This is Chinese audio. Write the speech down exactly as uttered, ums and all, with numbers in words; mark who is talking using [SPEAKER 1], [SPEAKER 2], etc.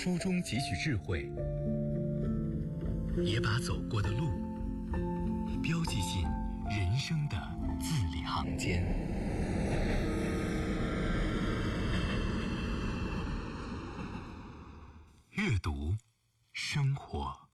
[SPEAKER 1] 书中汲取智慧，也把走过的路标记进人生的字里行间。阅读，生活。